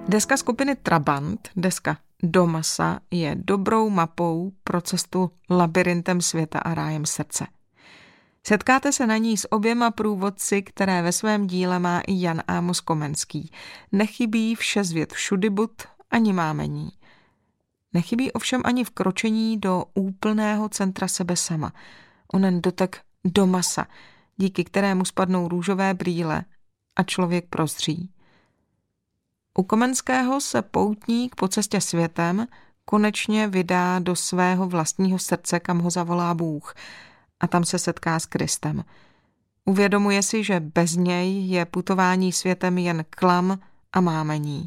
Deska skupiny Trabant, deska Do masa, je dobrou mapou pro cestu labirintem světa a rájem srdce. Setkáte se na ní s oběma průvodci, které ve svém díle má i Jan Amos Komenský. Nechybí vše zvět všudybud ani mámení. Nechybí ovšem ani vkročení do úplného centra sebe sama. Onen dotek do masa, díky kterému spadnou růžové brýle a člověk prozří. U Komenského se poutník po cestě světem konečně vydá do svého vlastního srdce, kam ho zavolá Bůh, a tam se setká s Kristem. Uvědomuje si, že bez něj je putování světem jen klam a mámení.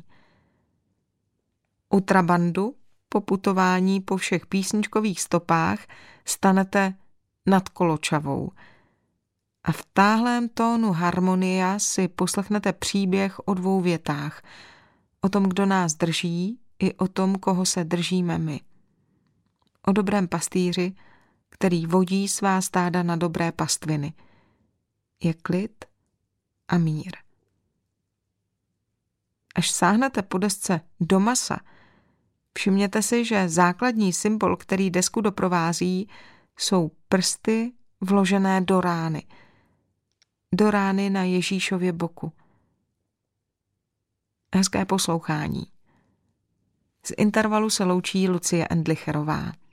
U Trabandu po putování po všech písničkových stopách stanete nad Koločavou a v táhlém tónu harmonia si poslechnete příběh o 2 větách. O tom, kdo nás drží, i o tom, koho se držíme my. O dobrém pastýři, který vodí svá stáda na dobré pastviny. Je klid a mír. Až sáhnete po desce do masa, všimněte si, že základní symbol, který desku doprovází, jsou prsty vložené do rány. Do rány na Ježíšově boku. Hezké poslouchání. Z Intervalu se loučí Lucie Endlicherová.